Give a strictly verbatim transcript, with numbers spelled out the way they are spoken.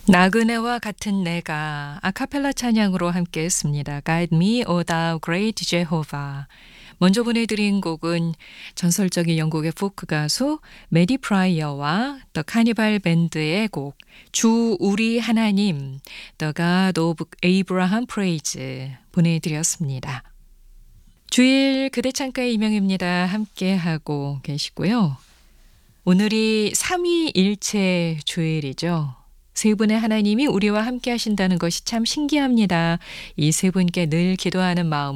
나그네와 같은 내가 아카펠라 찬양으로 함께 했습니다. Guide me, O thou great Jehovah. 먼저 보내드린 곡은 전설적인 영국의 포크 가수 메디 프라이어와 더 카니발 밴드의 곡 주 우리 하나님, The God of Abraham Praise 보내드렸습니다. 주일 그대 창가의 이명입니다. 함께하고 계시고요. 오늘이 삼위일체 주일이죠. 세 분의 하나님이 우리와 함께 하신다는 것이 참 신기합니다. 이 세 분께 늘 기도하는 마음